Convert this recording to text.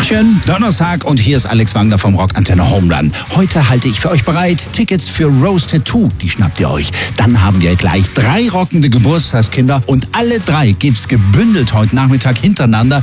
Tachchen, Donnerstag und hier ist Alex Wagner vom Rockantenne Homerun. Heute halte ich für euch bereit Tickets für Rose Tattoo, die schnappt ihr euch. Dann haben wir gleich 3 rockende Geburtstagskinder und alle 3 gibt's gebündelt heute Nachmittag hintereinander